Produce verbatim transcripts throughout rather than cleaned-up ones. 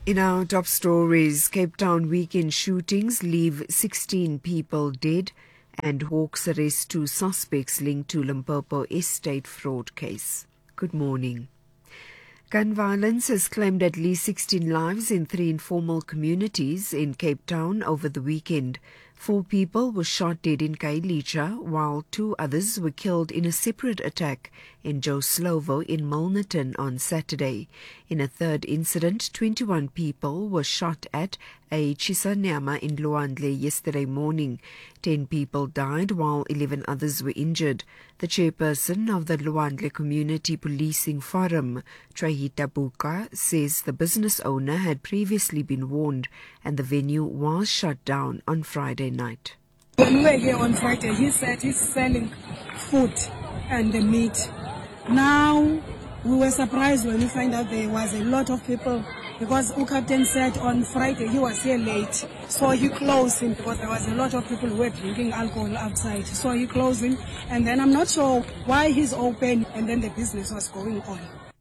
In our top stories, Cape Town weekend shootings leave sixteen people dead and Hawks arrest two suspects linked to Limpopo estate fraud case. Good morning. Gun violence has claimed at least sixteen lives in three informal communities in Cape Town over the weekend. Four people were shot dead in Kailicha, while two others were killed in a separate attack in Joe Slovo in Milnerton on Saturday. In a third incident, twenty-one people were shot at a Chisanyama in Luandle yesterday morning. Ten people died while eleven others were injured. The chairperson of the Luandle Community Policing Forum, Trahita Buka, says the business owner had previously been warned and the venue was shut down on Friday night. When we were here on Friday, he said he's selling food and the meat. Now, we were surprised when we find out there was a lot of people because the captain said on Friday he was here late. So he closed him because there was a lot of people who were drinking alcohol outside. So he closed him, and then I'm not sure why he's open, and then the business was going on.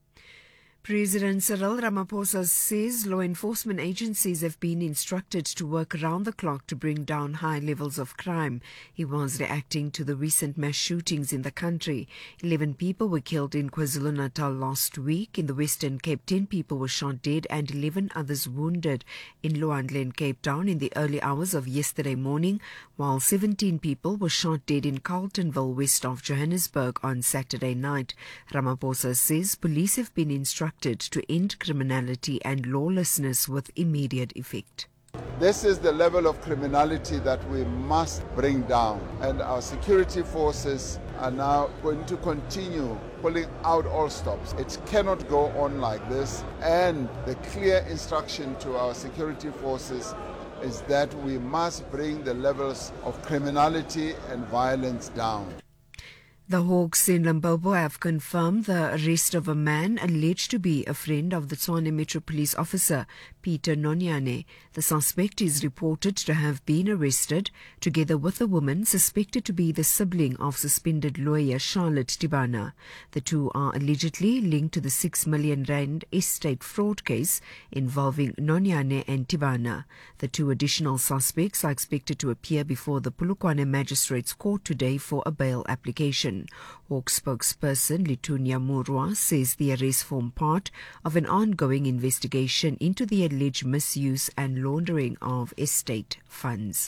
President Cyril Ramaphosa says law enforcement agencies have been instructed to work around the clock to bring down high levels of crime. He was reacting to the recent mass shootings in the country. Eleven people were killed in KwaZulu-Natal last week. In the Western Cape, ten people were shot dead and eleven others wounded in Luandle and Cape Town in the early hours of yesterday morning, while seventeen people were shot dead in Carltonville, west of Johannesburg on Saturday night. Ramaphosa says police have been instructed to end criminality and lawlessness with immediate effect. This is the level of criminality that we must bring down, and our security forces are now going to continue pulling out all stops. It cannot go on like this, and the clear instruction to our security forces is that we must bring the levels of criminality and violence down. The Hawks in Limpopo have confirmed the arrest of a man alleged to be a friend of the Tshwane Metro Police officer, Peter Nonyane. The suspect is reported to have been arrested together with a woman suspected to be the sibling of suspended lawyer Charlotte Tibana. The two are allegedly linked to the six million rand estate fraud case involving Nonyane and Tibana. The two additional suspects are expected to appear before the Polokwane Magistrates Court today for a bail application. Hawk spokesperson Litunya Murwa says the arrests form part of an ongoing investigation into the alleged misuse and laundering of estate funds.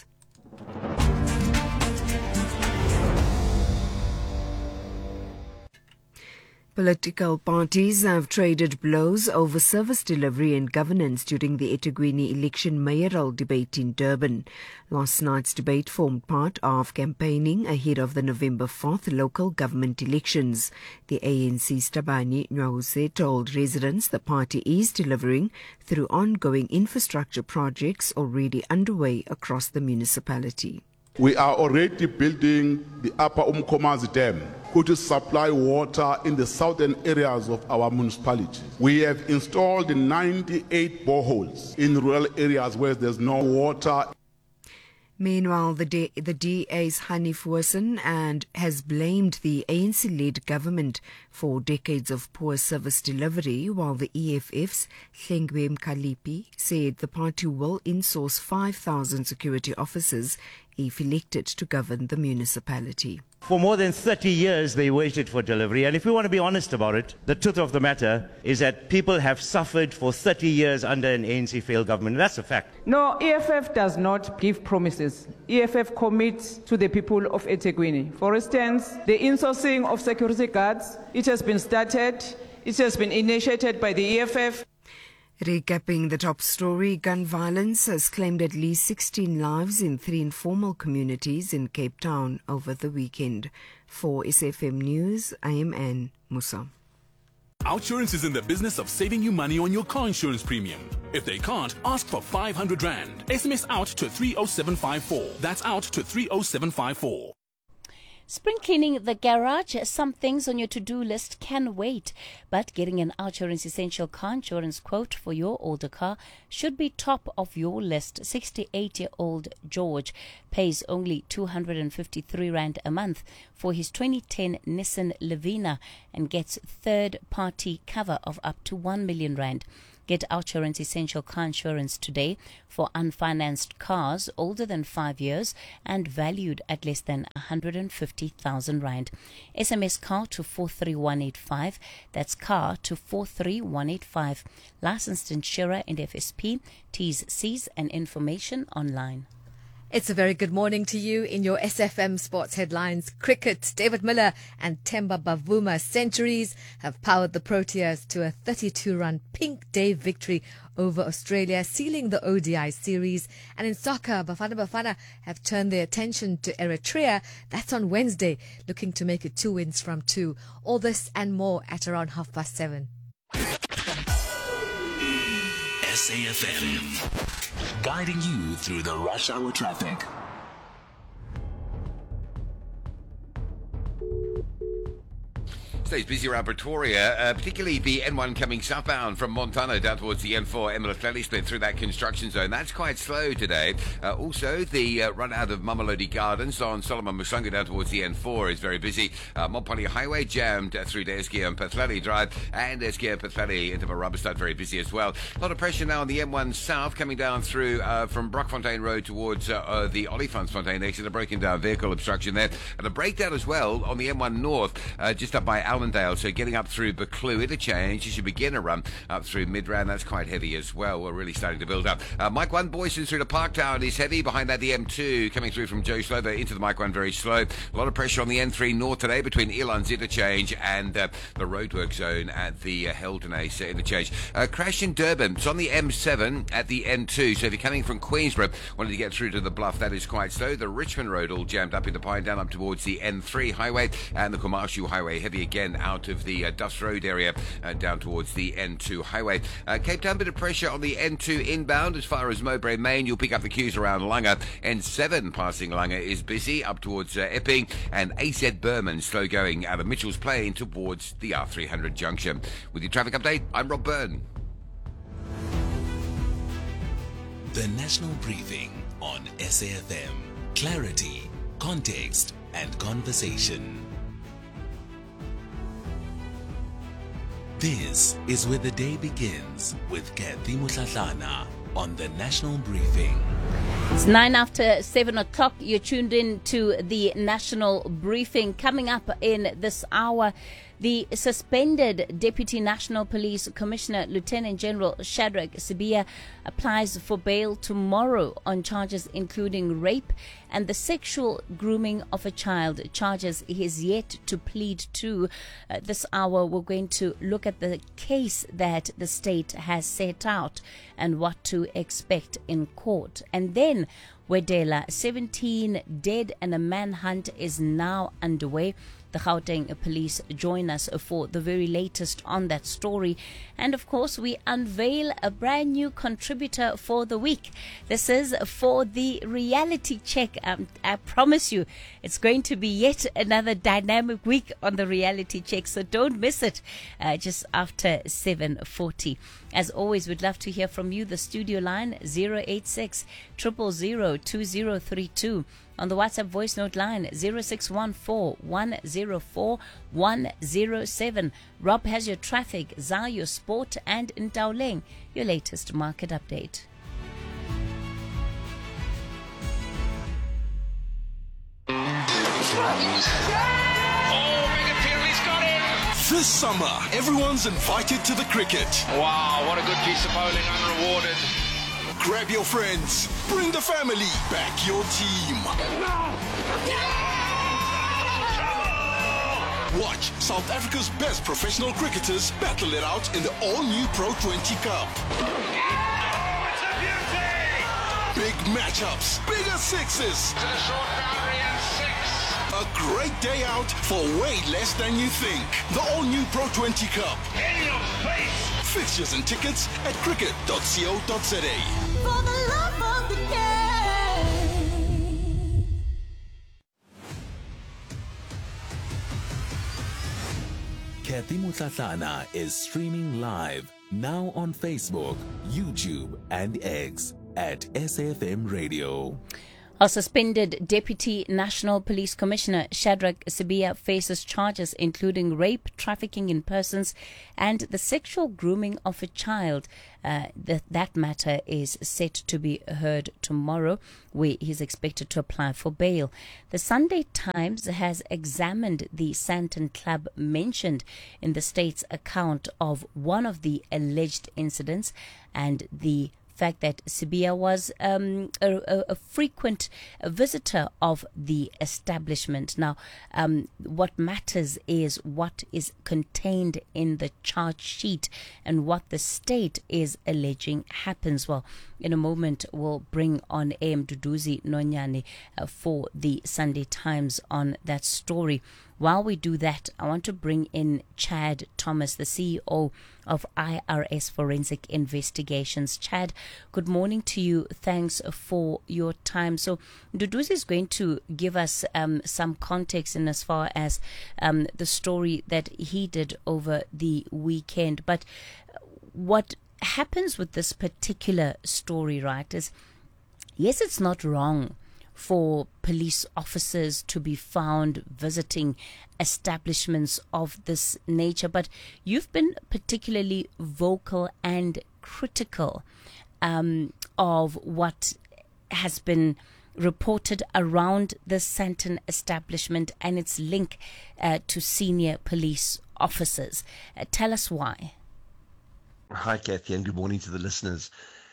Political parties have traded blows over service delivery and governance during the eThekwini election mayoral debate in Durban. Last night's debate formed part of campaigning ahead of the November fourth local government elections. The A N C's Tabani Nwahuse told residents the party is delivering through ongoing infrastructure projects already underway across the municipality. We are already building the Upper Umkomazi Dam, which will supply water in the southern areas of our municipality. We have installed ninety-eight boreholes in rural areas where there's no water. Meanwhile, the, D- the D A's Hanif Hussein and has blamed the A N C-led government for decades of poor service delivery, while the E F F's Hlengwe Mkalipi said the party will insource five thousand security officers if elected to govern the municipality. For more than thirty years, they waited for delivery. And if we want to be honest about it, the truth of the matter is that people have suffered for thirty years under an A N C-failed government. That's a fact. No, E F F does not give promises. E F F commits to the people of eThekwini. For instance, the insourcing of security guards, it has been started. It has been initiated by the E F F. Recapping the top story, gun violence has claimed at least sixteen lives in three informal communities in Cape Town over the weekend. For S F M News, I am Anne Musa. Outsurance is in the business of saving you money on your car insurance premium. If they can't, ask for five hundred rand. S M S out to three oh seven five four. That's out to three oh seven five four. Spring cleaning the garage, some things on your to-do list can wait, but getting an Outsurance Essential car insurance quote for your older car should be top of your list. sixty-eight-year-old George pays only two hundred fifty-three rand a month for his twenty ten Nissan Livina and gets third-party cover of up to one million rand. Get Outsurance Essential Car Insurance today for unfinanced cars older than five years and valued at less than one hundred fifty thousand rand. S M S CAR to four three one eight five. That's CAR to four three one eight five. Licensed insurer and F S P. T's, C's and information online. It's a very good morning to you in your S F M Sports headlines. Cricket, David Miller and Themba Bavuma centuries have powered the Proteas to a thirty-two run pink day victory over Australia, sealing the O D I series. And in soccer, Bafana Bafana have turned their attention to Eritrea. That's on Wednesday, looking to make it two wins from two. All this and more at around half past seven. S A F M, guiding you through the rush hour traffic. Stays busy around Pretoria, uh, particularly the N one coming southbound from Montana down towards the N four Emily split through that construction zone. That's quite slow today. Uh, also, the uh, run out of Mamelodi Gardens on Solomon Musungu down towards the N four is very busy. Uh, Mopani Highway jammed uh, through to Eskia and Pathlali Drive, and Eskia and Pathlali into Marabastad very busy as well. A lot of pressure now on the N one south coming down through uh, from Brockfontein Road towards uh, uh, the Olifantsfontein exit. A broken down vehicle obstruction there, and a breakdown as well on the N one north, uh, just up by Allendale, so getting up through Buccleuch interchange, you should begin a run up through Midrand. That's quite heavy as well. We're really starting to build up. Uh, Mike one Boyson through to Parktown is heavy. Behind that, the M two coming through from Joe Slover into the Mike one very slow. A lot of pressure on the N three north today between Elands interchange and uh, the roadwork zone at the uh, Heldenace interchange. Uh, crash in Durban. It's on the M seven at the N two. So if you're coming from Queensborough, wanting to get through to the Bluff, that is quite slow. The Richmond Road all jammed up into Pine Down up towards the N three highway, and the Kumashu highway heavy again out of the uh, Duffs Road area uh, down towards the N two highway. Uh, Cape Town, bit of pressure on the N two inbound as far as Mowbray Main. You'll pick up the queues around Langa. N seven passing Langa is busy up towards uh, Epping, and A Z Berman slow going out of Mitchell's Plain towards the R three hundred junction. With your traffic update, I'm Rob Byrne. The National Briefing on S A F M. Clarity, context and conversation. This is where the day begins with Kathy Mutlatlana on the National Briefing. It's nine after seven o'clock. You're tuned in to the National Briefing. Coming up in this hour, the suspended Deputy National Police Commissioner, Lieutenant General Shadrack Sibiya, applies for bail tomorrow on charges including rape and the sexual grooming of a child, charges he is yet to plead to. Uh, this hour, we're going to look at the case that the state has set out and what to expect in court. And then, Wedela, seventeen dead and a manhunt is now underway. The Gauteng police join us for the very latest on that story. And of course, we unveil a brand new contributor for the week. This is for the reality check. Um, I promise you, it's going to be yet another dynamic week on the reality check. So don't miss it uh, just after seven forty. As always, we'd love to hear from you. The studio line zero eight six, zero zero zero, two zero three two. On the WhatsApp voice note line zero six one four, one zero four, one zero seven. Rob has your traffic, Zah your sport, and Ntaoleng your latest market update. This summer, everyone's invited to the cricket. Wow, what a good piece of bowling, unrewarded. Grab your friends, bring the family, back your team. Watch South Africa's best professional cricketers battle it out in the all-new Pro twenty Cup. It's a beauty! Big matchups, bigger sixes. To the short boundary and six. A great day out for way less than you think. The all-new Pro twenty Cup. In your face! Fixtures and tickets at cricket dot co dot za. For the love of the game. Kathy Mutlatlana is streaming live now on Facebook, YouTube, and X at S A F M Radio. Our suspended Deputy National Police Commissioner Shadrack Sibiya faces charges including rape, trafficking in persons, and the sexual grooming of a child. Uh, that, that matter is set to be heard tomorrow, where he's expected to apply for bail. The Sunday Times has examined the Sandton Club mentioned in the state's account of one of the alleged incidents and the fact that Sibiya was um, a, a, a frequent visitor of the establishment. Now, um, what matters is what is contained in the charge sheet and what the state is alleging happens. Well, in a moment, we'll bring on A M Duduzi Nonyane uh, for the Sunday Times on that story. While we do that, I want to bring in Chad Thomas, the C E O of I R S Forensic Investigations. Chad, good morning to you. Thanks for your time. So, Duduzi is going to give us um, some context in as far as um, the story that he did over the weekend. But what happens with this particular story, right, is yes, it's not wrong for police officers to be found visiting establishments of this nature, but you've been particularly vocal and critical um, of what has been reported around the Sandton establishment and its link uh, to senior police officers. Uh, tell us why. Hi, Kathy, and good morning to the listeners.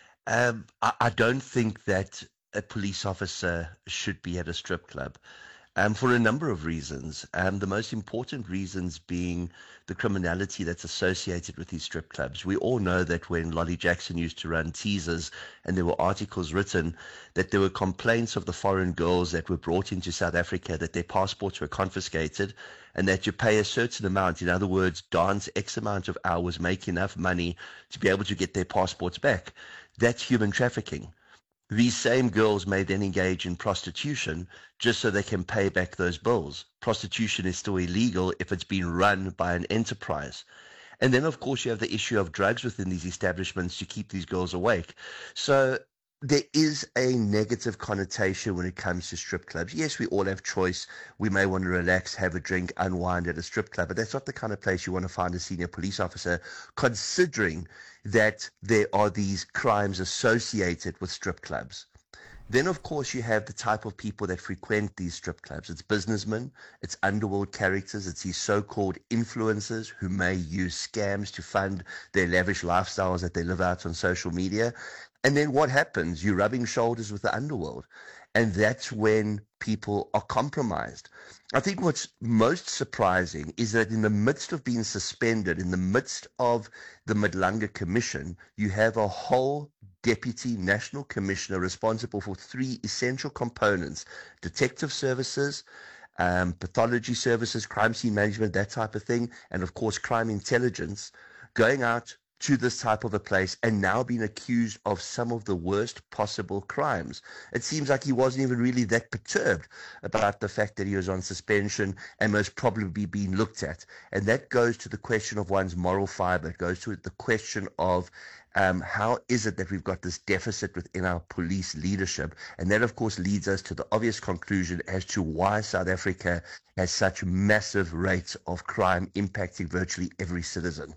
Um, I, I don't think that a police officer should be at a strip club um, for a number of reasons. Um, the most important reasons being the criminality that's associated with these strip clubs. We all know that when Lolly Jackson used to run teasers and there were articles written that there were complaints of the foreign girls that were brought into South Africa, that their passports were confiscated and that you pay a certain amount, in other words, dance X amount of hours, make enough money to be able to get their passports back. That's human trafficking. These same girls may then engage in prostitution just so they can pay back those bills. Prostitution is still illegal if it's been run by an enterprise. And then, of course, you have the issue of drugs within these establishments to keep these girls awake. So there is a negative connotation when it comes to strip clubs. Yes, we all have choice. We may want to relax, have a drink, unwind at a strip club, but that's not the kind of place you want to find a senior police officer, considering that there are these crimes associated with strip clubs. Then, of course, you have the type of people that frequent these strip clubs. It's businessmen, it's underworld characters, it's these so-called influencers who may use scams to fund their lavish lifestyles that they live out on social media. And then what happens? You're rubbing shoulders with the underworld. And that's when people are compromised. I think what's most surprising is that in the midst of being suspended, in the midst of the Madlanga Commission, you have a whole Deputy National Commissioner responsible for three essential components: detective services, um, pathology services, crime scene management, that type of thing, and of course crime intelligence, going out to this type of a place and now being accused of some of the worst possible crimes. It seems like he wasn't even really that perturbed about the fact that he was on suspension and most probably being looked at. And that goes to the question of one's moral fiber. It goes to the question of um, how is it that we've got this deficit within our police leadership? And that, of course, leads us to the obvious conclusion as to why South Africa has such massive rates of crime impacting virtually every citizen.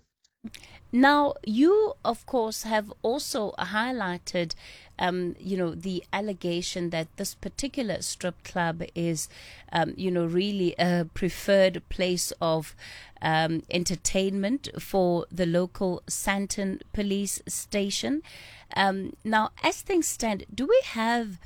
Now, you, of course, have also highlighted, um, you know, the allegation that this particular strip club is, um, you know, really a preferred place of um, entertainment for the local Sandton police station. Um, now, as things stand, do we have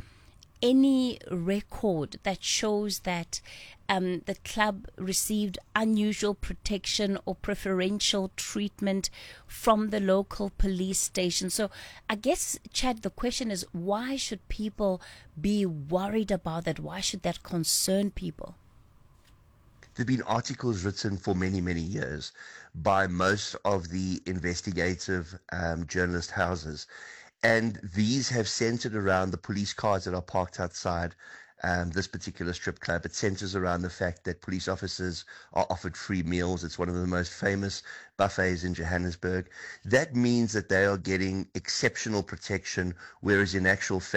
any record that shows that um, the club received unusual protection or preferential treatment from the local police station? So I guess, Chad, the question is, why should people be worried about that? Why should that concern people? There have been articles written for many, many years by most of the investigative um, journalist houses. And these have centered around the police cars that are parked outside um, this particular strip club. It centers around the fact that police officers are offered free meals. It's one of the most famous buffets in Johannesburg. That means that they are getting exceptional protection, whereas in actual fact,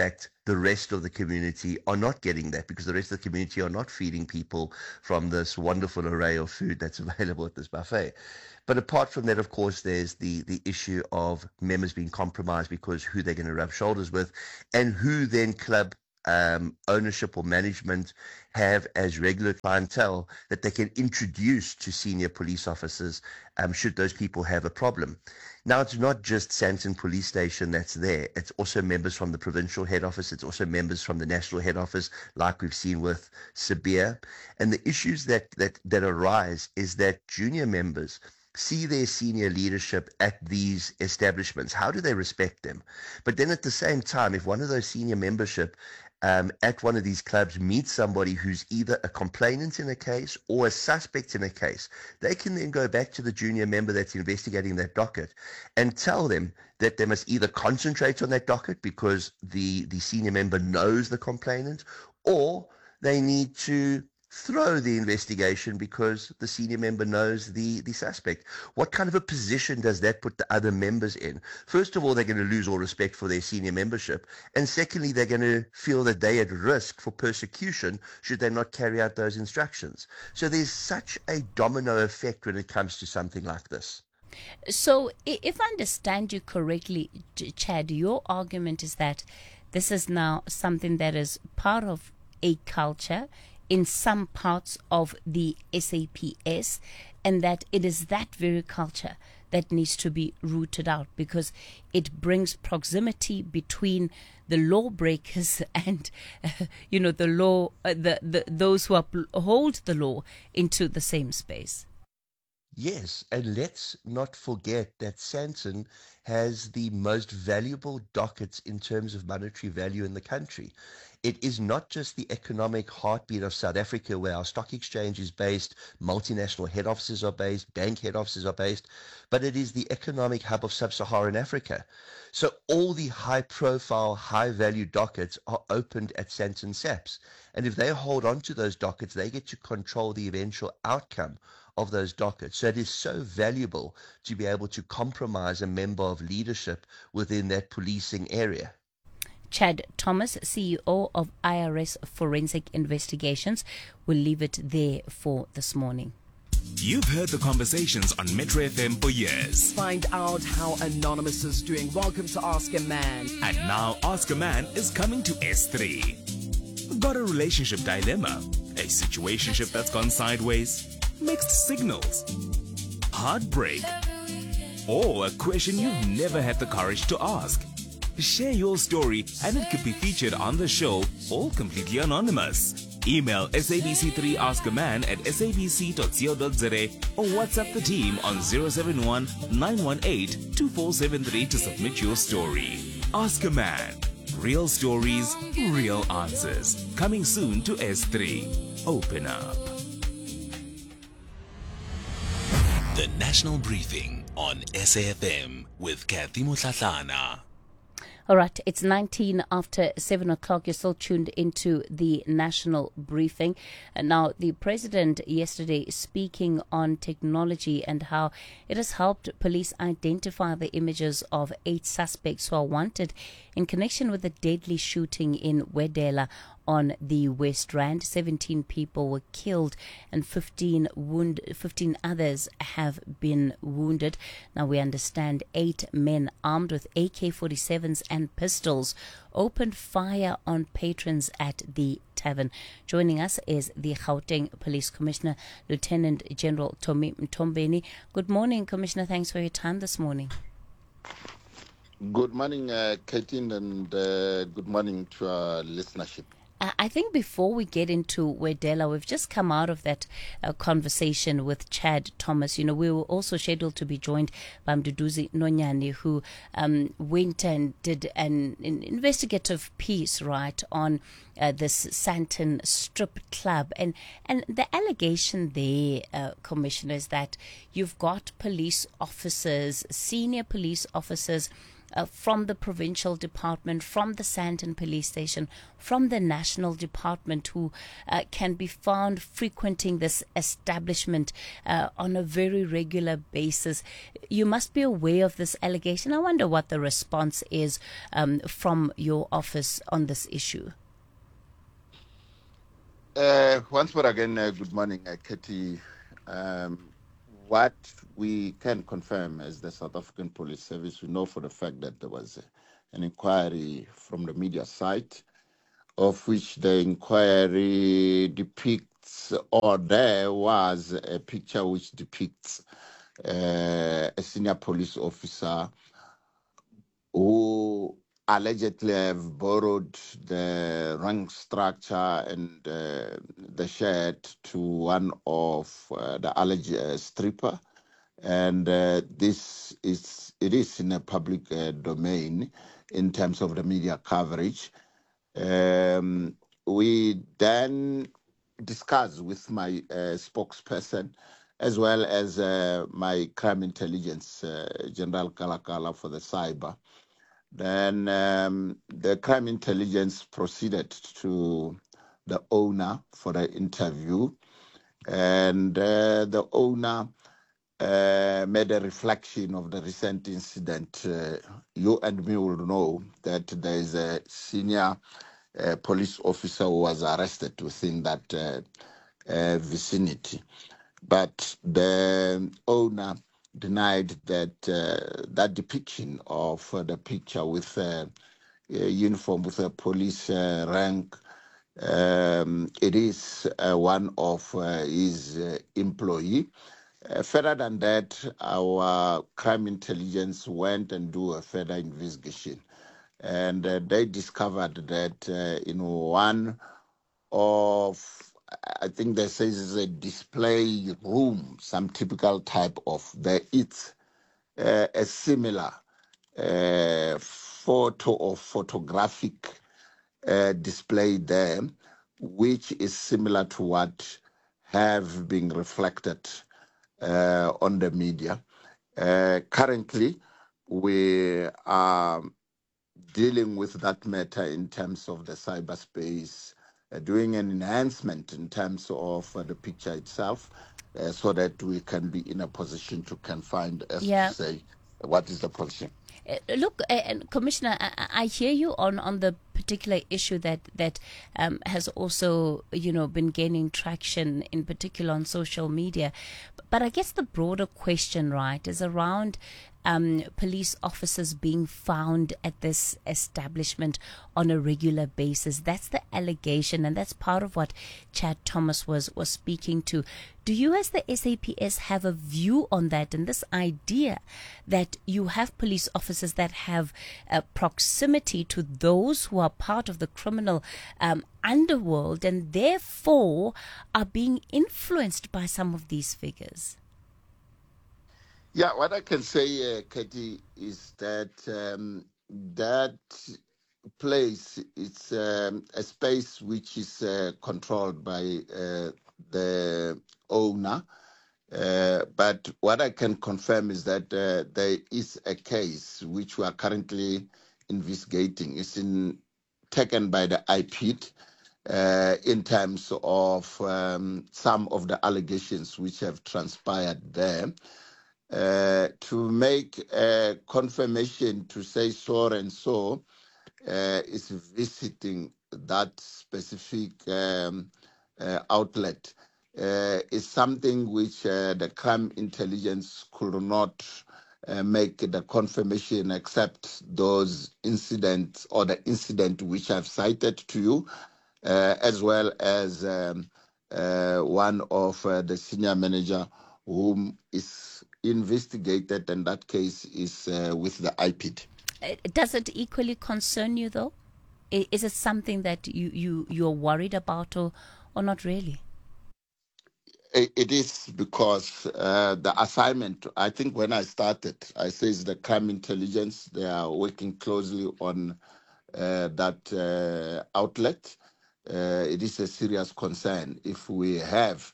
the rest of the community are not getting that, because the rest of the community are not feeding people from this wonderful array of food that's available at this buffet. But apart from that, of course, there's the, the issue of members being compromised because who they're going to rub shoulders with, and who then club um, ownership or management have as regular clientele that they can introduce to senior police officers um, should those people have a problem. Now, it's not just Sandton Police Station that's there. It's also members from the provincial head office. It's also members from the national head office, like we've seen with Sabir. And the issues that, that, that arise is that junior members see their senior leadership at these establishments. How do they respect them? But then at the same time, if one of those senior membership um, at one of these clubs meets somebody who's either a complainant in a case or a suspect in a case, they can then go back to the junior member that's investigating that docket and tell them that they must either concentrate on that docket because the, the senior member knows the complainant, or they need to throw the investigation because the senior member knows the, the suspect. What kind of a position does that put the other members in? First of all, they're going to lose all respect for their senior membership. And secondly, they're going to feel that they're at risk for persecution should they not carry out those instructions. So there's such a domino effect when it comes to something like this. So if I understand you correctly, Chad, your argument is that this is now something that is part of a culture in some parts of the S A P S, and that it is that very culture that needs to be rooted out because it brings proximity between the lawbreakers and, uh, you know, the law, uh, the, the those who uphold the law into the same space. Yes, and let's not forget that Sandton has the most valuable dockets in terms of monetary value in the country. It is not just the economic heartbeat of South Africa where our stock exchange is based, multinational head offices are based, bank head offices are based, but it is the economic hub of sub-Saharan Africa. So all the high-profile, high-value dockets are opened at Sandton SAPS. And if they hold on to those dockets, they get to control the eventual outcome of those dockets. So it is so valuable to be able to compromise a member of leadership within that policing area. Chad Thomas, C E O of I R S Forensic Investigations, will leave it there for this morning. You've heard the conversations on Metro F M for years. Find out how Anonymous is doing. Welcome to Ask a Man. And now Ask a Man is coming to S three. Got a relationship dilemma? A situationship that's gone sideways? Mixed signals? Heartbreak? Or a question you've never had the courage to ask? Share your story and it could be featured on the show, all completely anonymous. Email S A B C three Ask a Man at sabc dot co dot za or WhatsApp the team on zero seven one nine one eight two four seven three to submit your story. Ask a Man. Real stories, real answers. Coming soon to S three. Open up. The National Briefing on S A F M with Kathy Mutlatlana. All right, it's nineteen after seven o'clock. You're still tuned into the national briefing. And now, the president yesterday speaking on technology and how it has helped police identify the images of eight suspects who are wanted in connection with the deadly shooting in Wedela on the West Rand. seventeen people were killed and fifteen wound, fifteen others have been wounded. Now we understand eight men armed with A K forty-sevens and pistols opened fire on patrons at the tavern. Joining us is the Gauteng Police Commissioner, Lieutenant General Tommy Mtombeni. Good morning, Commissioner. Thanks for your time this morning. Good morning, uh, Katie, and uh, good morning to our listenership. I think before we get into Wedela, we've just come out of that uh, conversation with Chad Thomas. You know, we were also scheduled to be joined by Mduduzi Nonyani, who um, went and did an, an investigative piece, right, on uh, this Sandton strip club. And, and the allegation there, uh, Commissioner, is that you've got police officers, senior police officers, uh, from the provincial department, from the Sandton police station, from the national department, who uh, can be found frequenting this establishment uh, on a very regular basis. You must be aware of this allegation. I wonder what the response is um, from your office on this issue. Uh, once more again, uh, good morning, uh, Katie. Um, what we can confirm as the South African Police Service, we know for the fact that there was uh, an inquiry from the media site, of which the inquiry depicts, or there was a picture which depicts uh, a senior police officer who allegedly have borrowed the rank structure and uh, the shirt to one of uh, the alleged uh, stripper, and uh, this is it is in a public uh, domain in terms of the media coverage. Um, we then discussed with my uh, spokesperson as well as uh, my crime intelligence uh, General Kalakala for the cyber. Then um, the crime intelligence proceeded to the owner for the interview, and uh, the owner uh, made a reflection of the recent incident. Uh, you and me will know that there is a senior uh, police officer who was arrested within that uh, uh, vicinity, but the owner denied that uh, that depiction of uh, the picture with uh, a uniform with a police uh, rank, um, it is uh, one of uh, his uh, employee. Uh, further than that, our crime intelligence went and do a further investigation, and uh, they discovered that uh, in one of, I think they say it's a display room, some typical type of, there is uh, a similar uh, photo or photographic uh, display there, which is similar to what have been reflected uh, on the media. Uh, currently, we are dealing with that matter in terms of the cyberspace, Uh, doing an enhancement in terms of uh, the picture itself, uh, so that we can be in a position to can find, as Yeah. to say, what is the position. Uh, look, uh, uh, Commissioner, I, I hear you on, on the particular issue that that um, has also, you know, been gaining traction, in particular on social media. But, but I guess the broader question, right, is around um, police officers being found at this establishment on a regular basis. That's the allegation, and that's part of what Chad Thomas was was speaking to. Do you, as the S A P S, have a view on that, and this idea that you have police officers that have uh, proximity to those who are part of the criminal um, underworld and therefore are being influenced by some of these figures? Yeah, what I can say, uh, Katie, is that um, that place is um, a space which is uh, controlled by uh, the owner. Uh, but what I can confirm is that uh, there is a case which we are currently investigating. It's in, taken by the I P I D uh, in terms of um, some of the allegations which have transpired there. Uh, to make a confirmation to say so and so uh, is visiting that specific um, uh, outlet uh, is something which uh, the crime intelligence could not uh, make the confirmation except those incidents or the incident which I've cited to you, uh, as well as um, uh, one of uh, the senior manager whom is investigated, and that case is uh, with the I P I D. Uh, Does it equally concern you, though? I- Is it something that you, you, you're worried about, or, or not really? It it is because uh, the assignment, I think when I started, I says the crime intelligence, they are working closely on uh, that uh, outlet. Uh, it is a serious concern if we have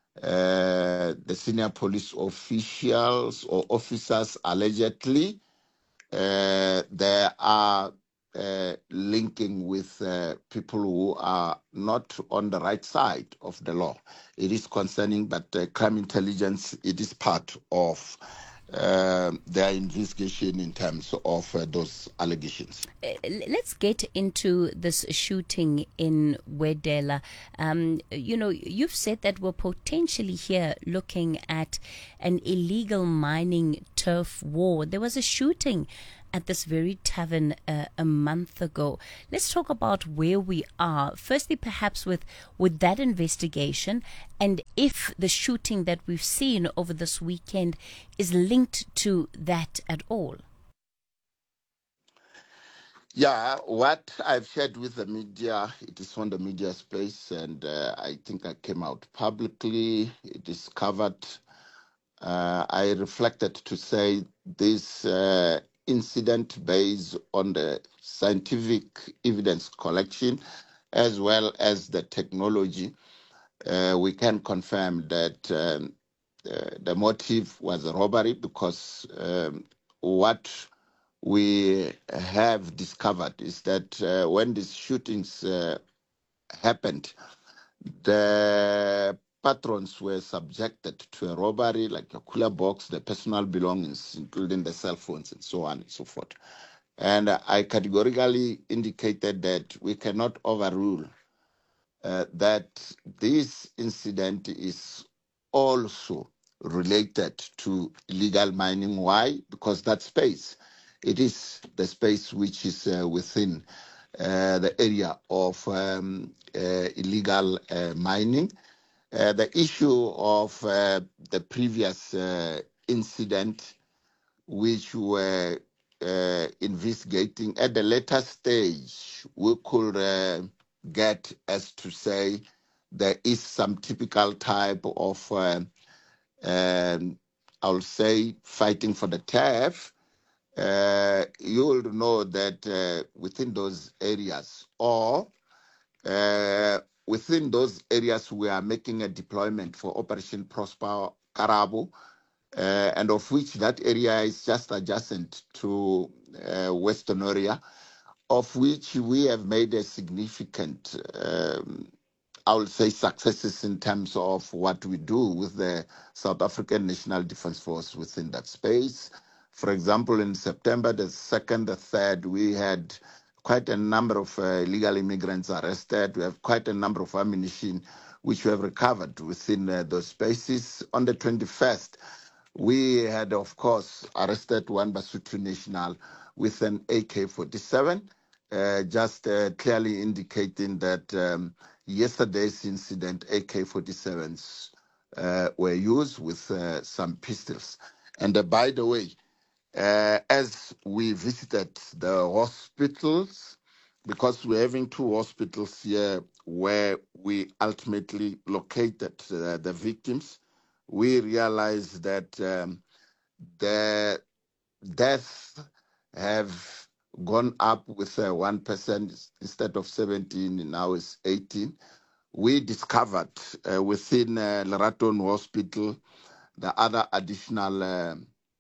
uh, the senior police officials or officers allegedly uh, are uh, linking with uh, people who are not on the right side of the law. It is concerning, but uh, crime intelligence, it is part of uh, their investigation in terms of uh, those allegations. Uh, Let's get into this shooting in Wedela. Um, you know, you've said that we're potentially here looking at an illegal mining turf war. There was a shooting at this very tavern uh, a month ago. Let's talk about where we are. Firstly, perhaps with, with that investigation, and if the shooting that we've seen over this weekend is linked to that at all. Yeah, what I've shared with the media, it is on the media space, and uh, I think I came out publicly. It is covered. Uh, I reflected to say this uh, incident based on the scientific evidence collection as well as the technology. Uh, we can confirm that um, uh, the motive was a robbery because um, what we have discovered is that uh, when these shootings uh, happened, the patrons were subjected to a robbery, like a cooler box, the personal belongings, including the cell phones and so on and so forth. And uh, I categorically indicated that we cannot overrule uh, that this incident is also related to illegal mining. Why? Because that space, it is the space which is uh, within uh, the area of um, uh, illegal uh, mining. Uh, the issue of uh, the previous uh, incident, which we were uh, investigating at the later stage, we could uh, get as to say there is some typical type of, uh, um, I'll say, fighting for the turf. Uh, you will know that uh, within those areas or uh, within those areas we are making a deployment for Operation Prosper Karabo, uh, and of which that area is just adjacent to uh, Western area, of which we have made a significant, um, I will say, successes in terms of what we do with the South African National Defence Force within that space. For example, in September the second, the third, we had quite a number of uh, illegal immigrants arrested. We have quite a number of ammunition which we have recovered within uh, those spaces. On the twenty-first, we had, of course, arrested one Basotho national with an A K forty-seven, uh, just uh, clearly indicating that um, yesterday's incident, A K forty-sevens uh, were used with uh, some pistols. And uh, by the way, Uh, as we visited the hospitals, because we're having two hospitals here where we ultimately located uh, the victims, we realized that um, the deaths have gone up with uh, one percent instead of seventeen, now it's eighteen. We discovered uh, within uh, Leraton Hospital the other additional uh,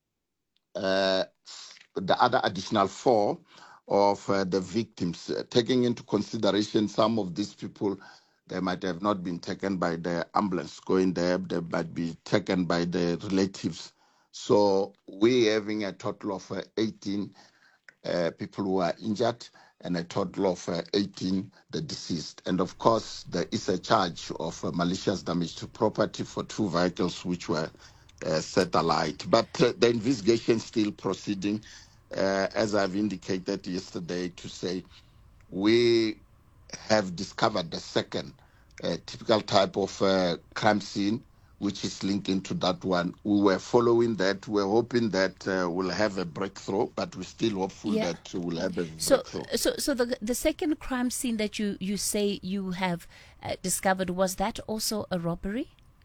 Uh, the other additional four of uh, the victims, uh, taking into consideration some of these people, they might have not been taken by the ambulance going there, they might be taken by the relatives. So we're having a total of uh, eighteen uh, people who are injured and a total of uh, eighteen the deceased. And of course, there is a charge of uh, malicious damage to property for two vehicles which were Uh, set alight. But uh, the investigation still proceeding, uh, as I've indicated yesterday, to say we have discovered the second uh, typical type of uh, crime scene, which is linked into that one. We were following that. We're hoping that uh, we'll have a breakthrough, but we're still hopeful Yeah. that we'll have a So, breakthrough. so, so the the second crime scene that you you say you have uh, discovered, was that also a robbery?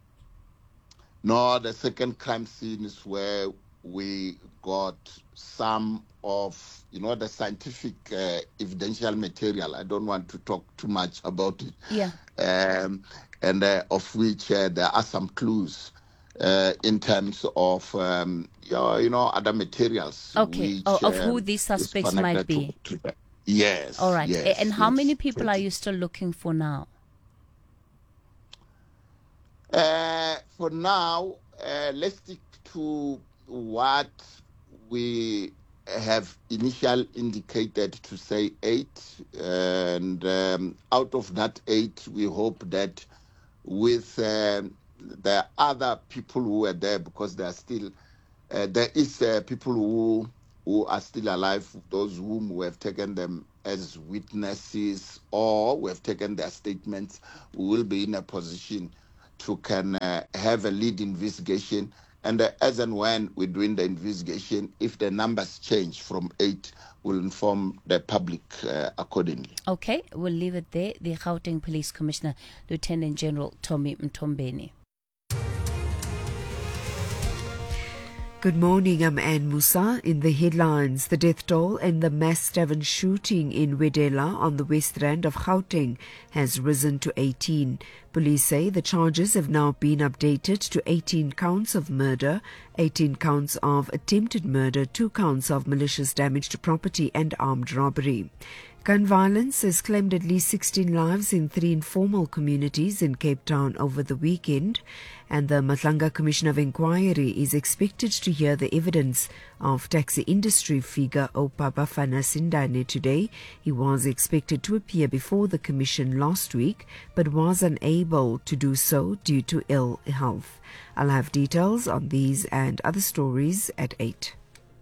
No, the second crime scene is where we got some of, you know, the scientific uh, evidential material. I don't want to talk too much about it. Yeah. Um, and uh, of which uh, there are some clues uh, in terms of um, you know other materials. Okay, which, oh, of who um, these is suspects might connected be. to- to that. Yes. All right. yes, And how yes. many people are you still looking for now? Uh, for now, uh, let's stick to what we have initially indicated to say eight. And um, out of that eight, we hope that with um, the other people who were there, because there are still, uh, there is uh, people who who are still alive, those whom we have taken them as witnesses or we have taken their statements, we will be in a position to can uh, have a lead investigation. And uh, as and when we're doing the investigation, if the numbers change from eight, we'll inform the public uh, accordingly. Okay, we'll leave it there. The Gauteng Police Commissioner, Lieutenant General Tommy Mtombeni. Good morning, I'm Anne Musa. In the headlines, the death toll in the mass Devon shooting in Wedela on the west rand of Gauteng has risen to eighteen. Police say the charges have now been updated to eighteen counts of murder, eighteen counts of attempted murder, two counts of malicious damage to property and armed robbery. Gun violence has claimed at least sixteen lives in three informal communities in Cape Town over the weekend, and the Matlanga Commission of Inquiry is expected to hear the evidence of taxi industry figure Opa Bafana Sindane today. He was expected to appear before the commission last week, but was unable to do so due to ill health. I'll have details on these and other stories at eight.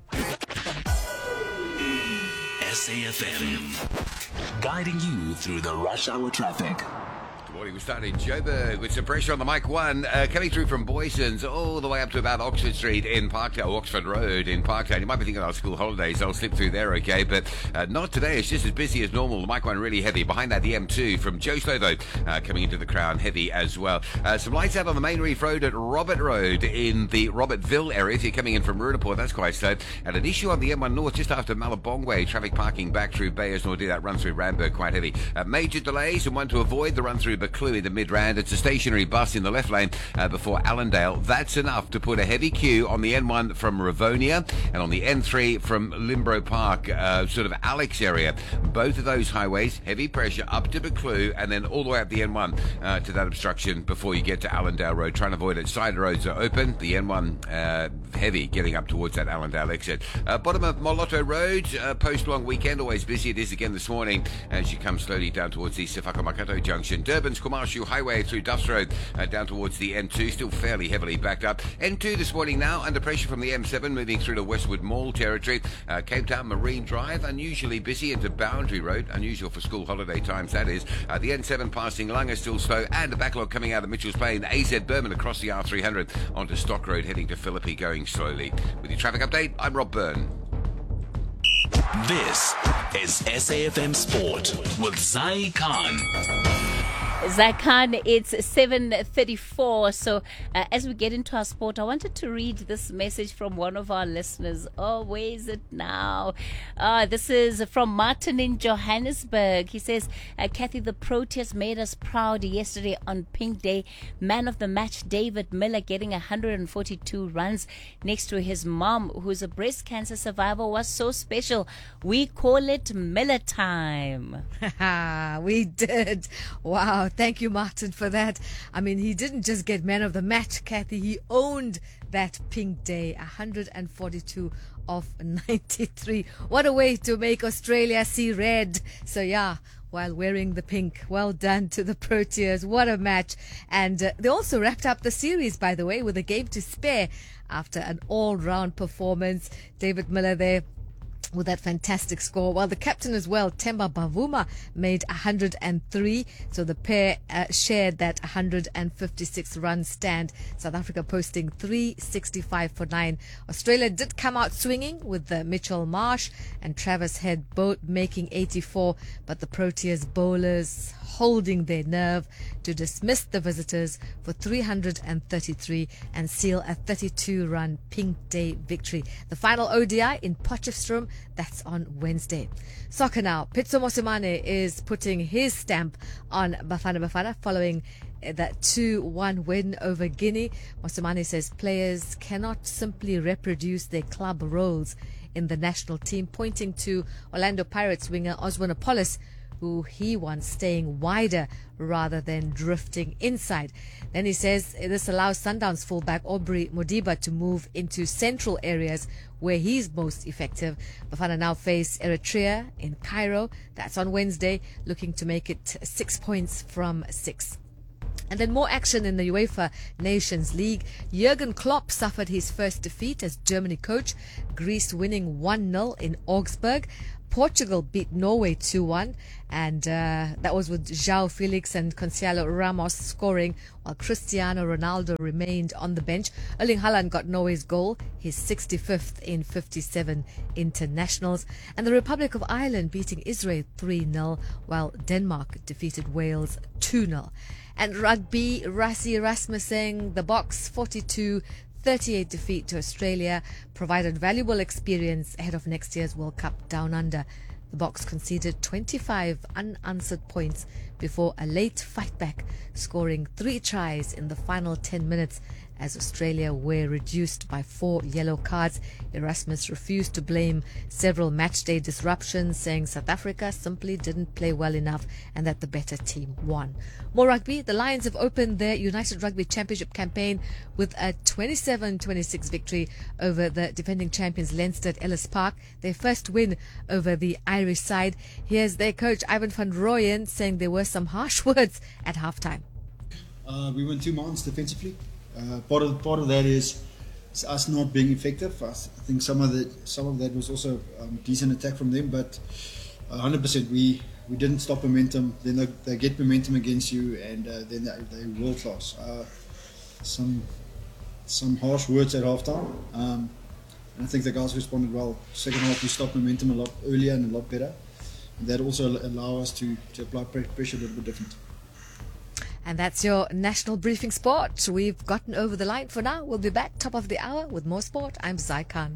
S A F M, guiding you through the rush hour traffic. Good morning. We start in Joburg with some pressure on the Mike one, uh, coming through from Boysons all the way up to about Oxford Street in Parktown, or Oxford Road in Parktown. You might be thinking about school holidays. I'll slip through there, okay, but uh, not today. It's just as busy as normal. The Mike one really heavy. Behind that, the M two from Joe Slow, though, uh, coming into the Crown, heavy as well. Uh, some lights out on the main reef road at Robert Road in the Robertville area. If you're coming in from Rudenport, that's quite slow. And an issue on the M one North just after Malabongwe. Traffic parking back through Bayers, nor do that run through Randburg, quite heavy. Uh, major delays and one to avoid the run through Buccleuch in the mid-rand. It's a stationary bus in the left lane uh, before Allendale. That's enough to put a heavy queue on the N one from Rivonia and on the N three from Limbro Park, uh, sort of Alex area. Both of those highways, heavy pressure up to Buccleuch and then all the way up the N one uh, to that obstruction before you get to Allendale Road. Trying to avoid it. Side roads are open. The N one uh, heavy getting up towards that Allendale exit. Uh, bottom of Moloto Road, uh, post-long weekend, always busy. It is again this morning as you come slowly down towards the Sefako Makato Junction. Durban's Komarshu Highway through Duffs Road uh, down towards the N two, still fairly heavily backed up. N two this morning now under pressure from the M seven, moving through to Westwood Mall territory. Uh, Cape Town Marine Drive, unusually busy into Boundary Road, unusual for school holiday times, that is. Uh, the N seven passing Lunga still slow, and a backlog coming out of Mitchell's Plain. A Z Berman across the R three hundred onto Stock Road, heading to Philippi, going slowly. With your traffic update, I'm Rob Byrne. This is S A F M Sport with Zai Khan. Zakan, it's seven thirty-four. So uh, as we get into our sport, I wanted to read this message from one of our listeners. Oh, where is it now? Uh, this is from Martin in Johannesburg. He says, uh, Kathy, the Proteas made us proud yesterday on Pink Day. Man of the match, David Miller, getting one hundred forty-two runs next to his mom, who's a breast cancer survivor, was so special. We call it Miller time. We did. Wow. Thank you, Martin, for that. I mean, he didn't just get man of the match, Kathy. He owned that Pink Day, one hundred forty-two of ninety-three. What a way to make Australia see red. So, yeah, while wearing the pink. Well done to the Proteas. What a match. And uh, they also wrapped up the series, by the way, with a game to spare after an all-round performance. David Miller there with that fantastic score. While the captain as well, Themba Bavuma, made one hundred three. So the pair uh, shared that one hundred fifty-six run stand. South Africa posting three sixty-five for nine. Australia did come out swinging with the Mitchell Marsh and Travis Head both making eighty-four. But the Proteas bowlers holding their nerve to dismiss the visitors for three hundred thirty-three and seal a thirty-two run Pink Day victory. The final O D I in Potchefstroom, that's on Wednesday. Soccer now. Pitso Mosimane is putting his stamp on Bafana Bafana following that two one win over Guinea. Mosimane says players cannot simply reproduce their club roles in the national team, pointing to Orlando Pirates winger Osborne Apollos, who he wants staying wider rather than drifting inside. Then he says this allows Sundowns fullback Aubrey Modiba to move into central areas where he's most effective. Bafana now face Eritrea in Cairo. That's on Wednesday, looking to make it six points from six. And then more action in the UEFA Nations League. Jurgen Klopp suffered his first defeat as Germany coach, Greece winning one nil in Augsburg. Portugal beat Norway two one, and uh, that was with João Felix and Gonçalo Ramos scoring, while Cristiano Ronaldo remained on the bench. Erling Haaland got Norway's goal, his sixty-fifth in fifty-seven internationals. And the Republic of Ireland beating Israel three nil, while Denmark defeated Wales two nil. And rugby, Rassie Rasmussen, the Boks forty-two thirty-eight defeat to Australia provided valuable experience ahead of next year's World Cup Down Under. The Boks conceded twenty-five unanswered points before a late fight back, scoring three tries in the final ten minutes as Australia were reduced by four yellow cards. Erasmus refused to blame several matchday disruptions, saying South Africa simply didn't play well enough and that the better team won. More rugby. The Lions have opened their United Rugby Championship campaign with a twenty-seven twenty-six victory over the defending champions Leinster at Ellis Park, their first win over the Irish side. Here's their coach Ivan van Rooyen saying there were some harsh words at halftime. Uh, we went two miles defensively. Uh, part of part of that is, is us not being effective. I, th- I think some of the some of that was also um, decent attack from them, but one hundred percent we, we didn't stop momentum. Then they, they get momentum against you, and uh, then they, they're world class. Uh, some some harsh words at halftime, um, and I think the guys responded well. Second half we stopped momentum a lot earlier and a lot better, and that also allow us to, to apply pressure a little bit different. And that's your national briefing sport. We've gotten over the line for now. We'll be back top of the hour with more sport. I'm Zai Khan.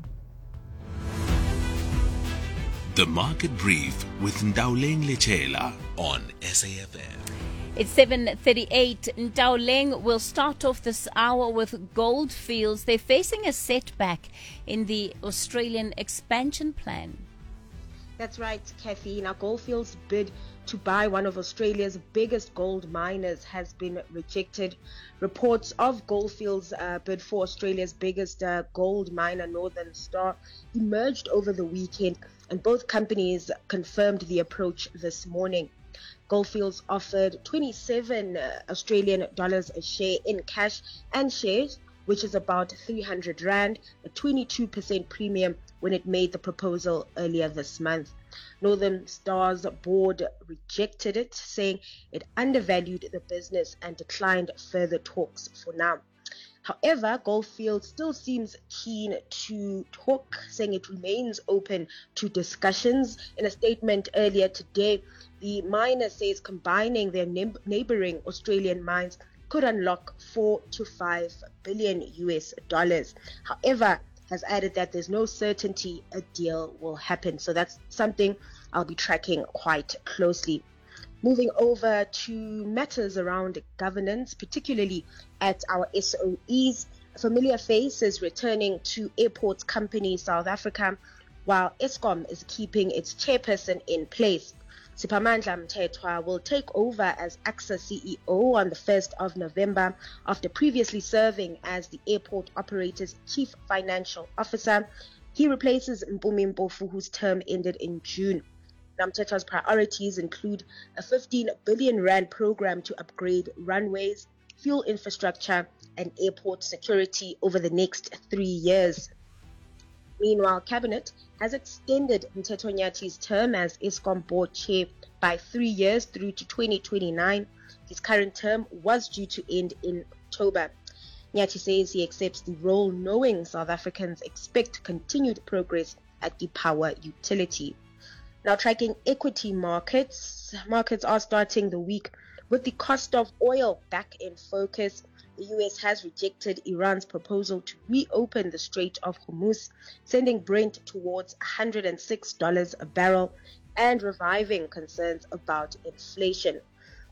The Market Brief with Ndauleng Lechela on S A F M. It's seven thirty-eight. Ndauleng will start off this hour with Gold Fields. They're facing a setback in the Australian expansion plan. That's right, Kathy. Now, Goldfields' bid to buy one of Australia's biggest gold miners has been rejected. Reports of Goldfields' uh, bid for Australia's biggest uh, gold miner, Northern Star, emerged over the weekend, and both companies confirmed the approach this morning. Goldfields offered twenty-seven uh, Australian dollars a share in cash and shares, which is about three hundred rand, a twenty-two percent premium when it made the proposal earlier this month. Northern Star's board rejected it, saying it undervalued the business and declined further talks for now. However, Goldfields still seems keen to talk, saying it remains open to discussions. In a statement earlier today, the miner says combining their neighboring Australian mines could unlock four to five billion U S dollars. However, has added that there's no certainty a deal will happen. So that's something I'll be tracking quite closely. Moving over to matters around governance, particularly at our S O Es, a familiar face is returning to Airports Company South Africa, while Eskom is keeping its chairperson in place. Siphamandla Mthethwa will take over as AXA C E O on the first of November after previously serving as the airport operator's chief financial officer. He replaces Mpumi Mpofu, whose term ended in June. Mthethwa's priorities include a fifteen billion rand program to upgrade runways, fuel infrastructure, and airport security over the next three years. Meanwhile, Cabinet has extended Mthethwa Nyati's term as Eskom board chair by three years through to twenty twenty-nine. His current term was due to end in October. Nyati says he accepts the role knowing South Africans expect continued progress at the power utility. Now, tracking equity markets, markets are starting the week with the cost of oil back in focus. The U S has rejected Iran's proposal to reopen the Strait of Hormuz, sending Brent towards one hundred six dollars a barrel and reviving concerns about inflation.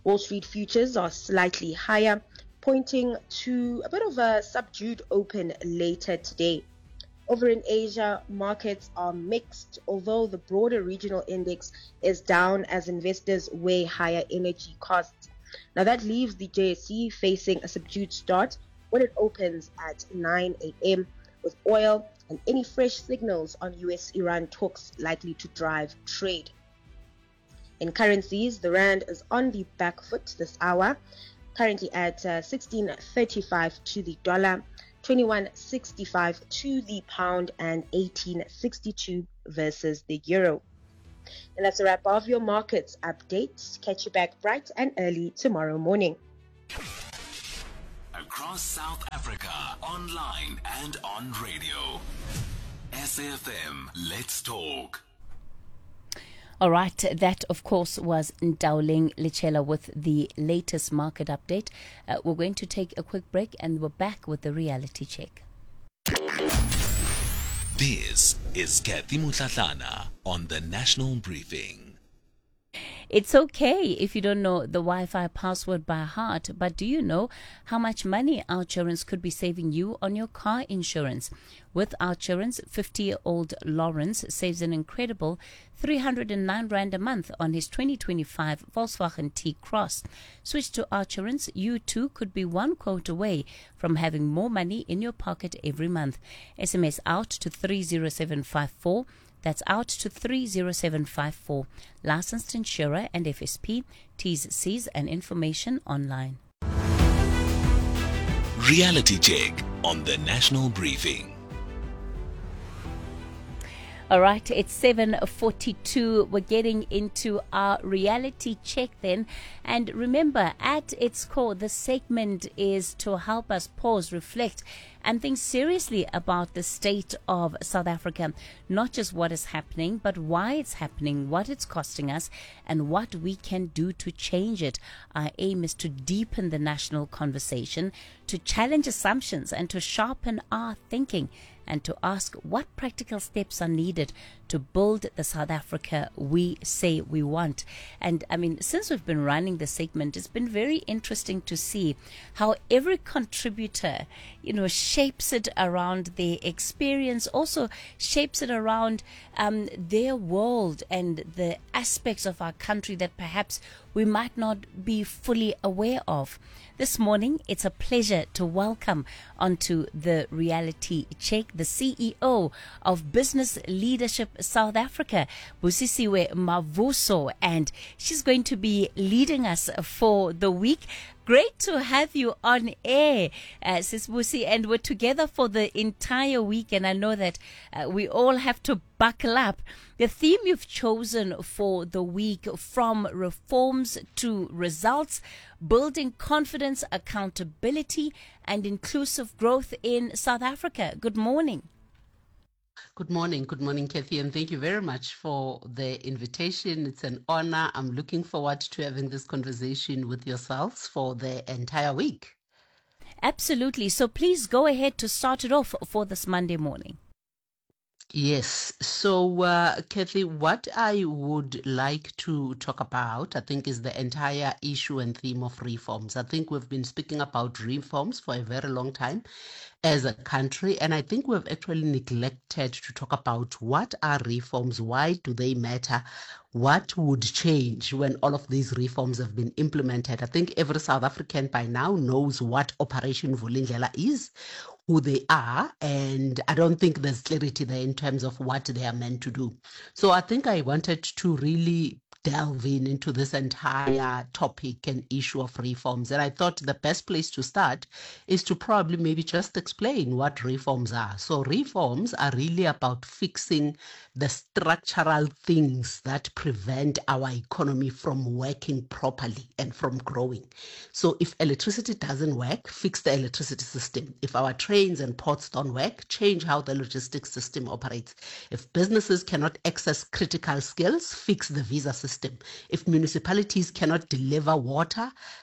Wall Street futures are slightly higher, pointing to a bit of a subdued open later today. Over in Asia, markets are mixed, although the broader regional index is down as investors weigh higher energy costs. Now that leaves the J S E facing a subdued start when it opens at nine a.m. with oil and any fresh signals on U S Iran talks likely to drive trade. In currencies, the rand is on the back foot this hour, currently at uh, sixteen thirty-five to the dollar, twenty-one sixty-five to the pound, and eighteen sixty-two versus the euro. And that's a wrap of your markets update. Catch you back bright and early tomorrow morning. Across South Africa, online and on radio. S A F M, let's talk. All right, that of course was Ndauling Lichela with the latest market update. Uh, we're going to take a quick break and we're back with the reality check. This is Kathy Mutlatlana on the National Briefing. It's okay if you don't know the Wi-Fi password by heart, but do you know how much money OUTsurance could be saving you on your car insurance? With OUTsurance, fifty-year-old Lawrence saves an incredible three hundred nine rand a month on his twenty twenty-five Volkswagen T-Cross. Switch to OUTsurance, you too could be one quote away from having more money in your pocket every month. S M S out to three zero seven five four. That's out to three zero seven five four. Licensed insurer and F S P. T's, C's and information online. Reality check on the National Briefing. All right, it's seven forty-two. We're getting into our reality check then. And remember, at its core, the segment is to help us pause, reflect, and think seriously about the state of South Africa. Not just what is happening, but why it's happening, what it's costing us, and what we can do to change it. Our aim is to deepen the national conversation, to challenge assumptions, and to sharpen our thinking, and to ask what practical steps are needed to build the South Africa we say we want. And I mean, since we've been running the segment, it's been very interesting to see how every contributor, you know, shapes it around their experience, also shapes it around um, their world and the aspects of our country that perhaps we might not be fully aware of. This morning, it's a pleasure to welcome onto the reality check the C E O of Business Leadership South Africa, Busisiwe Mavuso, and she's going to be leading us for the week. Great to have you on air, uh, Sis Busi, and we're together for the entire week, and I know that uh, we all have to buckle up. The theme you've chosen for the week, from reforms to results, building confidence, accountability, and inclusive growth in South Africa. Good morning. Good morning. Good morning, Kathy, and thank you very much for the invitation. It's an honor. I'm looking forward to having this conversation with yourselves for the entire week. Absolutely. So please go ahead to start it off for this Monday morning. Yes. So, uh, Kathy, what I would like to talk about, I think, is the entire issue and theme of reforms. I think we've been speaking about reforms for a very long time as a country, and I think we've actually neglected to talk about what are reforms, why do they matter, what would change when all of these reforms have been implemented. I think every South African by now knows what Operation Vulindlela is, who they are, and I don't think there's clarity there in terms of what they are meant to do. So I think I wanted to really delve in into this entire topic and issue of reforms. And I thought the best place to start is to probably maybe just explain what reforms are. So reforms are really about fixing the structural things that prevent our economy from working properly and from growing. So if electricity doesn't work, fix the electricity system. If our trains and ports don't work, change how the logistics system operates. If businesses cannot access critical skills, fix the visa system. If municipalities cannot deliver water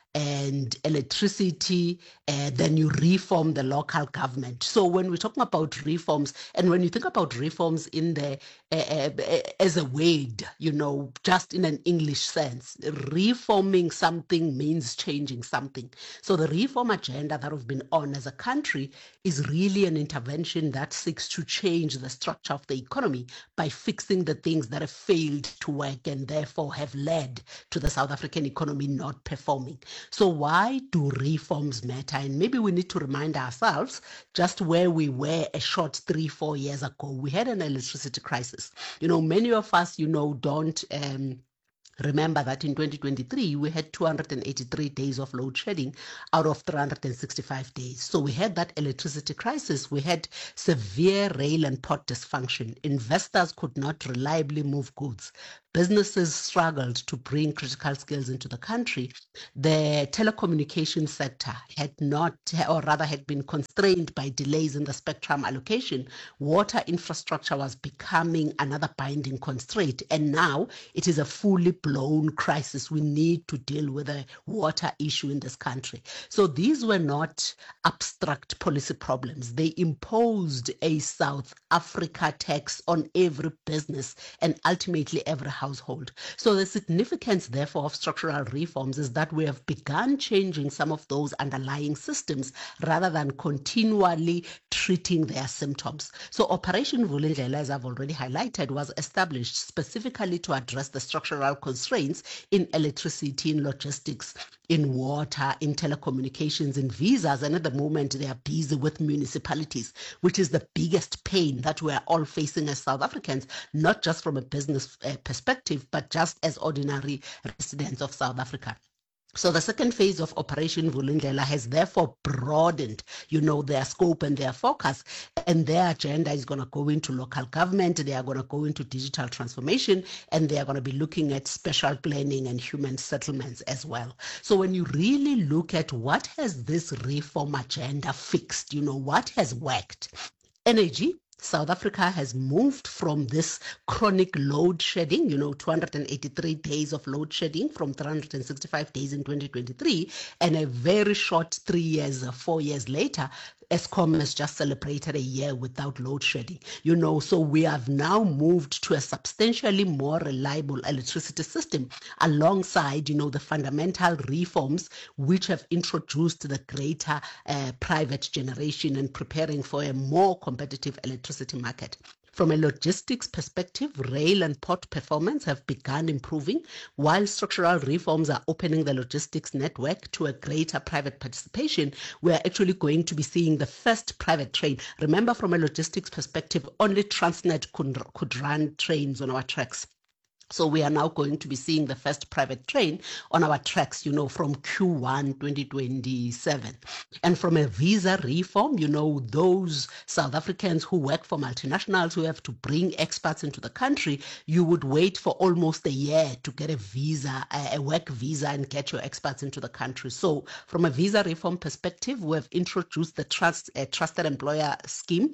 and electricity, uh, then you reform the local government. So when we're talking about reforms, and when you think about reforms in the uh, uh, as a word, you know, just in an English sense, reforming something means changing something. So the reform agenda that we've been on as a country is really an intervention that seeks to change the structure of the economy by fixing the things that have failed to work and therefore have led to the South African economy not performing. So why do reforms matter? And maybe we need to remind ourselves just where we were a short three, four years ago. We had an electricity crisis. You know, many of us, you know, don't um, remember that in twenty twenty-three, we had two hundred eighty-three days of load shedding out of three hundred sixty-five days. So we had that electricity crisis. We had severe rail and port dysfunction. Investors could not reliably move goods. Businesses struggled to bring critical skills into the country. The telecommunications sector had not, or rather had been constrained by delays in the spectrum allocation. Water infrastructure was becoming another binding constraint. And now it is a fully blown crisis. We need to deal with a water issue in this country. So these were not abstract policy problems. They imposed a South Africa tax on every business and ultimately every household. So the significance, therefore, of structural reforms is that we have begun changing some of those underlying systems rather than continually treating their symptoms. So Operation Vulindlela, as I've already highlighted, was established specifically to address the structural constraints in electricity, in logistics, in water, in telecommunications, in visas, and at the moment they are busy with municipalities, which is the biggest pain that we are all facing as South Africans, not just from a business uh, perspective, but just as ordinary residents of South Africa. So the second phase of Operation Vulindlela has therefore broadened, you know, their scope and their focus, and their agenda is going to go into local government, they are going to go into digital transformation, and they are going to be looking at special planning and human settlements as well. So when you really look at what has this reform agenda fixed, you know, what has worked? Energy. South Africa has moved from this chronic load shedding, you know, two hundred eighty-three days of load shedding from three hundred sixty-five days in twenty twenty-three, and a very short three years, four years later, Eskom has just celebrated a year without load shedding. You know, so we have now moved to a substantially more reliable electricity system alongside, you know, the fundamental reforms which have introduced the greater uh, private generation and preparing for a more competitive electricity market. From a logistics perspective, rail and port performance have begun improving, while structural reforms are opening the logistics network to a greater private participation. We are actually going to be seeing the first private train. Remember, from a logistics perspective, only Transnet could, could run trains on our tracks. So we are now going to be seeing the first private train on our tracks, you know, from Q one twenty twenty-seven. And from a visa reform, you know, those South Africans who work for multinationals who have to bring expats into the country, you would wait for almost a year to get a visa, a work visa, and get your expats into the country. So from a visa reform perspective, we have introduced the trust, uh, Trusted Employer Scheme,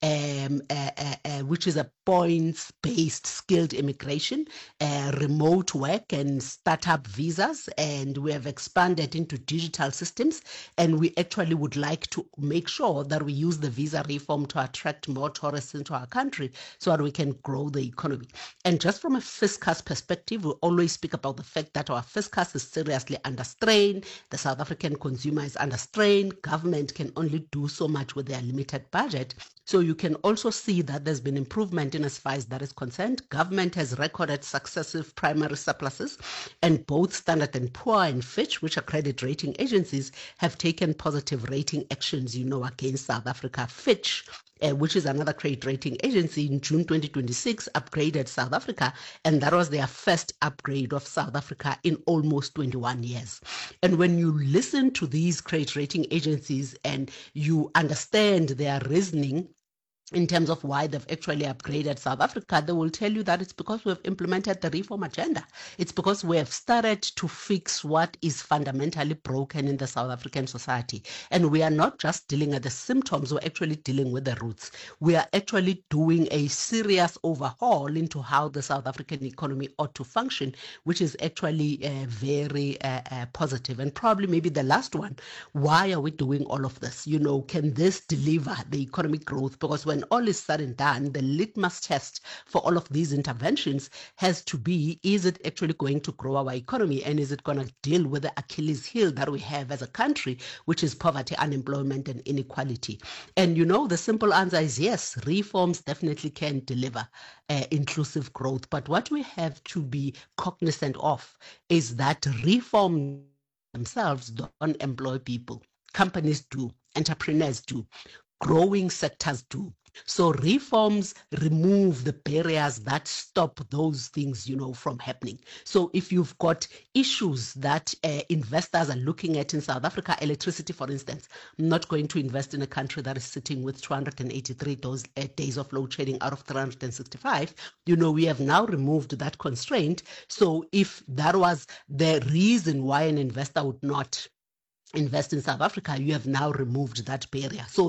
um, uh, uh, uh, which is a points-based skilled immigration, Uh, remote work and startup visas, and we have expanded into digital systems, and we actually would like to make sure that we use the visa reform to attract more tourists into our country so that we can grow the economy. And just from a fiscus perspective, we always speak about the fact that our fiscus is seriously under strain, the South African consumer is under strain, government can only do so much with their limited budget. So you can also see that there's been improvement in as far as that is concerned. Government has recorded successive primary surpluses, and both Standard and Poor and Fitch, which are credit rating agencies, have taken positive rating actions, you know, against South Africa. Fitch, uh, which is another credit rating agency, in June twenty twenty-six upgraded South Africa, and that was their first upgrade of South Africa in almost twenty-one years. And when you listen to these credit rating agencies and you understand their reasoning in terms of why they've actually upgraded South Africa, they will tell you that it's because we've implemented the reform agenda. It's because we have started to fix what is fundamentally broken in the South African society. And we are not just dealing with the symptoms, we're actually dealing with the roots. We are actually doing a serious overhaul into how the South African economy ought to function, which is actually uh, very uh, uh, positive. And probably maybe the last one, why are we doing all of this? You know, can this deliver the economic growth? Because when all is said and done, the litmus test for all of these interventions has to be, is it actually going to grow our economy, and is it going to deal with the Achilles heel that we have as a country, which is poverty, unemployment, and inequality? And you know, the simple answer is yes, reforms definitely can deliver uh, inclusive growth. But what we have to be cognizant of is that reforms themselves don't employ people. Companies do, entrepreneurs do, growing sectors do. So reforms remove the barriers that stop those things, you know, from happening. So if you've got issues that uh, investors are looking at in South Africa, electricity, for instance, I'm not going to invest in a country that is sitting with two hundred eighty-three those, uh, days of load shedding out of three hundred sixty-five. You know, we have now removed that constraint. So if that was the reason why an investor would not invest in South Africa, you have now removed that barrier. So